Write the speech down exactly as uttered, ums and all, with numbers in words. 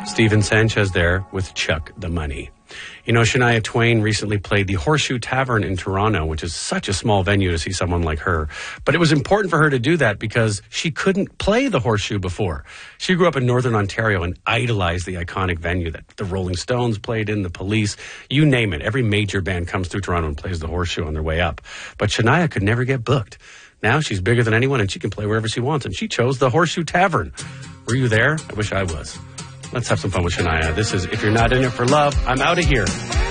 Steven Sanchez there with Chuck the Money. You know, Shania Twain recently played the Horseshoe Tavern in Toronto, which is such a small venue to see someone like her. But it was important for her to do that because she couldn't play the Horseshoe before. She grew up in Northern Ontario and idolized the iconic venue that the Rolling Stones played in, the Police, you name it. Every major band comes through Toronto and plays the Horseshoe on their way up. But Shania could never get booked. Now she's bigger than anyone and she can play wherever she wants. And she chose the Horseshoe Tavern. Were you there? I wish I was. Let's have some fun with Shania. This is If You're Not In It For Love, I'm Out of Here.